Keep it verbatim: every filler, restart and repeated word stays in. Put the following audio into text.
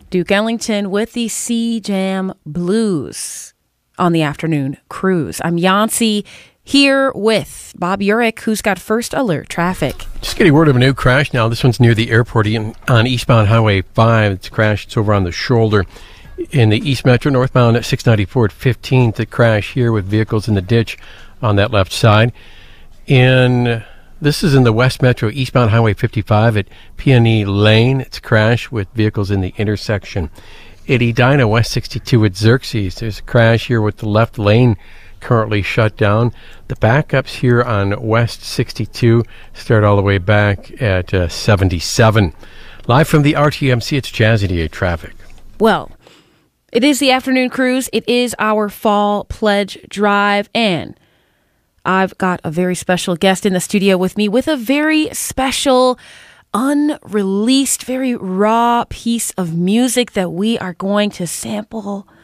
Duke Ellington with the Sea Jam Blues on the afternoon cruise. I'm Yancy here with Bob Urich, who's got first alert traffic. Just getting word of a new crash now. This one's near the airport on eastbound Highway five. It's crashed. It's over on the shoulder. In the East Metro, northbound at six ninety-four at fifteenth, the crash here with vehicles in the ditch on that left side. In This is in the West Metro, eastbound Highway fifty-five at P and E Lane. It's crashed with vehicles in the intersection. At Edina, West sixty-two at Xerxes. There's a crash here with the left lane currently shut down. The backups here on West sixty-two start all the way back at uh, seventy-seven. Live from the R T M C, it's Jazzy D A traffic. Well, it is the afternoon cruise. It is our fall pledge drive, and I've got a very special guest in the studio with me with a very special, unreleased, very raw piece of music that we are going to sample